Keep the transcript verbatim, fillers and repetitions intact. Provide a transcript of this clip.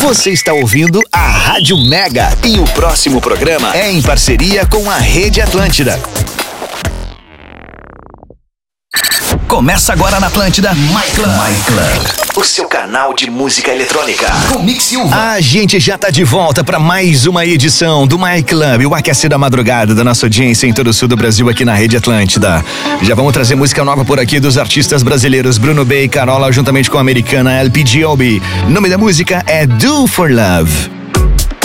Você está ouvindo a Rádio Mega e o próximo programa é em parceria com a Rede Atlântida. Começa agora na Atlântida My Club. My Club, o seu canal de música eletrônica. Com Mix Silva. A gente já tá de volta para mais uma edição do My Club, o aquece da madrugada da nossa audiência em todo o sul do Brasil aqui na Rede Atlântida. Já vamos trazer música nova por aqui dos artistas brasileiros Bruno B e Carola, juntamente com a americana L P G O B. O nome da música é Do For Love.